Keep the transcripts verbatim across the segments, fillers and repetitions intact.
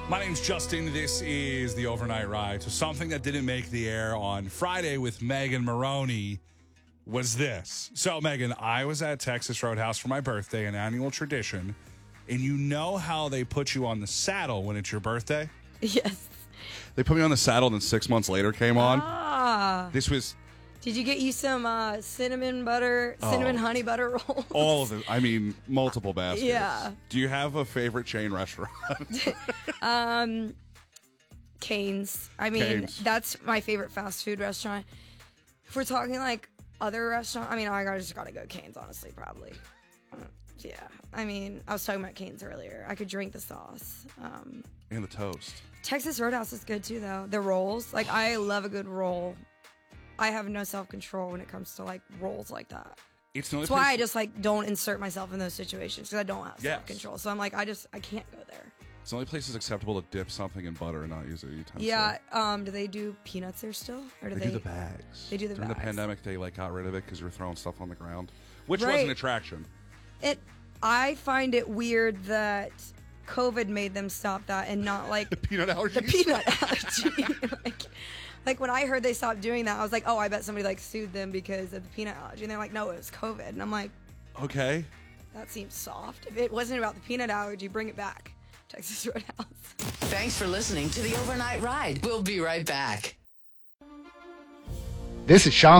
My name's Justin. This is the Overnight Ride. So something that didn't make the air on Friday with Megan Maroney was this. So, Megan, I was at Texas Roadhouse for my birthday, an annual tradition. And you know how they put you on the saddle when it's your birthday? Yes. They put me on the saddle, and then six months later came on. Ah. This was... Did you get you some uh, cinnamon butter, cinnamon Oh. honey butter rolls? all of it. I mean, multiple baskets. Yeah. Do you have a favorite chain restaurant? um, Cane's. I mean, Cane's. That's my favorite fast food restaurant. If we're talking like other restaurant, I mean, I just gotta go Cane's, honestly, probably. Uh, yeah. I mean, I was talking about Cane's earlier. I could drink the sauce. Um, and the toast. Texas Roadhouse is good too, though. The rolls, like I love a good roll. I have no self-control when it comes to like rolls like that. It's the only That's why place- I just like don't insert myself in those situations because I don't have Yes. self-control. So I'm like, I just I can't go there. It's the only place it's acceptable to dip something in butter and not use a utensil. Yeah. Um. Do they do peanuts there still, or do They, they, do the bags. They do the During bags. the pandemic, they like got rid of it because you were throwing stuff on the ground, which was Right. an attraction. It. I find it weird that COVID made them stop that and not like The peanut allergies? The peanut allergy. like, like when I heard they stopped doing that, I was like, oh, I bet somebody like sued them because of the peanut allergy. And they're like, no, it was COVID. And I'm like, Okay. that seems soft. If it wasn't about the peanut allergy, bring it back. Texas Roadhouse. Thanks for listening to the Overnight Ride. We'll be right back. This is Sean.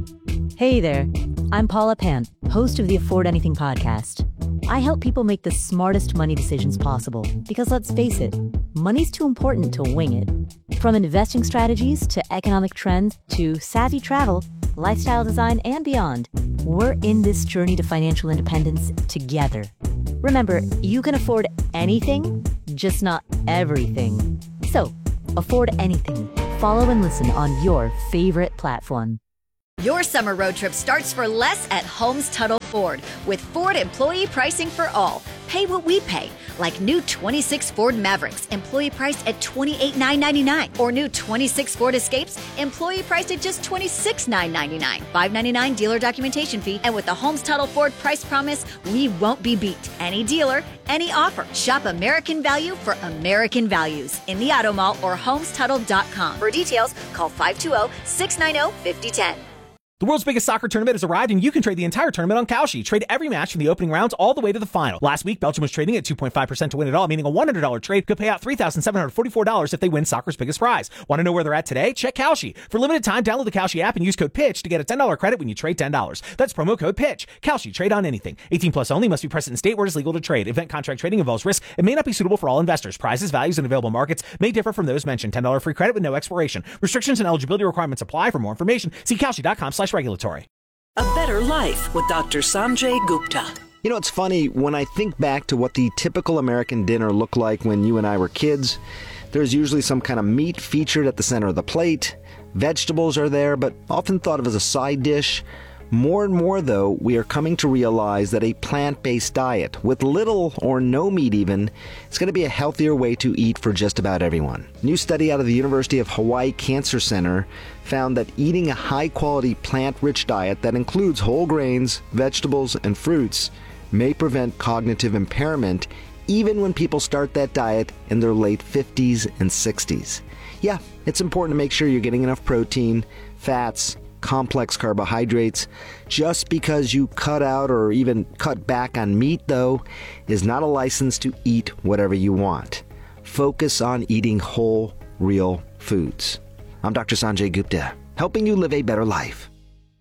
Hey there, I'm Paula Pan, host of the Afford Anything podcast. I help people make the smartest money decisions possible because let's face it, money's too important to wing it. From investing strategies to economic trends to savvy travel, lifestyle design, and beyond, we're in this journey to financial independence together. Remember, you can afford anything, just not everything. So, afford anything. Follow and listen on your favorite platform. Your summer road trip starts for less at Holmes Tuttle Ford with Ford employee pricing for all. Pay what we pay, like new twenty-six Ford Mavericks, employee priced at twenty-eight thousand nine hundred ninety-nine dollars, or new twenty-six Ford Escapes, employee priced at just twenty-six thousand nine hundred ninety-nine dollars. five hundred ninety-nine dollars dealer documentation fee, and with the Holmes Tuttle Ford price promise, we won't be beat. Any dealer, any offer. Shop American value for American values in the Auto Mall or homes tuttle dot com. For details, call five two zero, six nine zero, five zero one zero. The world's biggest soccer tournament has arrived, and you can trade the entire tournament on Kalshi. Trade every match from the opening rounds all the way to the final. Last week, Belgium was trading at two point five percent to win it all, meaning a one hundred dollars trade could pay out three thousand seven hundred forty-four dollars if they win soccer's biggest prize. Want to know where they're at today? Check Kalshi. For limited time, download the Kalshi app and use code PITCH to get a ten dollars credit when you trade ten dollars. That's promo code PITCH. Kalshi. Trade on anything. eighteen plus only. Must be present in state where it is legal to trade. Event contract trading involves risk and may not be suitable for all investors. Prizes, values, and available markets may differ from those mentioned. ten dollars free credit with no expiration. Restrictions and eligibility requirements apply. For more information, see kalshi dot com slash regulatory. A Better Life with Doctor Sanjay Gupta. You know, it's funny, when I think back to what the typical American dinner looked like when you and I were kids, there's usually some kind of meat featured at the center of the plate. Vegetables are there, but often thought of as a side dish. More and more, though, we are coming to realize that a plant-based diet, with little or no meat even, is going to be a healthier way to eat for just about everyone. A new study out of the University of Hawaii Cancer Center found that eating a high-quality plant-rich diet that includes whole grains, vegetables, and fruits may prevent cognitive impairment even when people start that diet in their late fifties and sixties. Yeah, it's important to make sure you're getting enough protein, fats, complex carbohydrates. Just because you cut out or even cut back on meat, though, is not a license to eat whatever you want. Focus on eating whole, real foods. I'm Doctor Sanjay Gupta, helping you live a better life.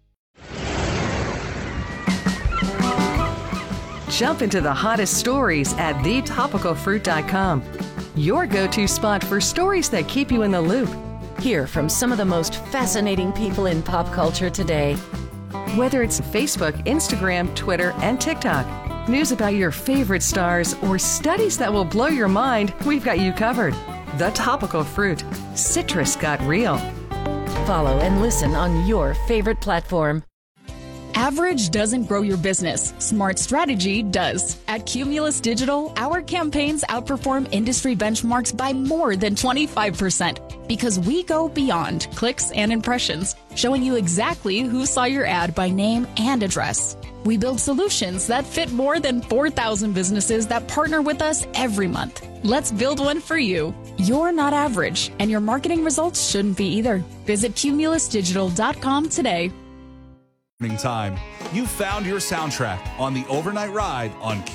Jump into the hottest stories at the topical fruit dot com. Your go-to spot for stories that keep you in the loop. Hear from some of the most fascinating people in pop culture today. Whether it's Facebook, Instagram, Twitter, and TikTok, news about your favorite stars, or studies that will blow your mind, we've got you covered. The Topical Fruit. Citrus got real. Follow and listen on your favorite platform. Average doesn't grow your business. Smart strategy does. At Cumulus Digital, our campaigns outperform industry benchmarks by more than twenty-five percent because we go beyond clicks and impressions, showing you exactly who saw your ad by name and address. We build solutions that fit more than four thousand businesses that partner with us every month. Let's build one for you. You're not average, and your marketing results shouldn't be either. Visit cumulus digital dot com today. Time. You found your soundtrack on the Overnight Ride on